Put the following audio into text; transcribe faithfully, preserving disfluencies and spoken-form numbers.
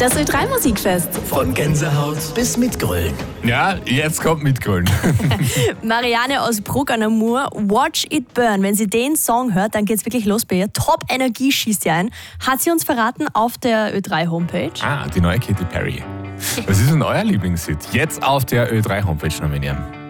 Das Ö drei Musikfest. Von Gänsehaut bis Mitgrölen. Ja, jetzt kommt Mitgrölen. Marianne aus Bruck an der Mur, Watch It Burn. Wenn sie den Song hört, dann geht's wirklich los bei ihr. Top-Energie schießt ihr ein. Hat sie uns verraten auf der Ö drei Homepage. Ah, die neue Katy Perry. Was ist denn euer Lieblingshit? Jetzt auf der Ö drei Homepage nominieren.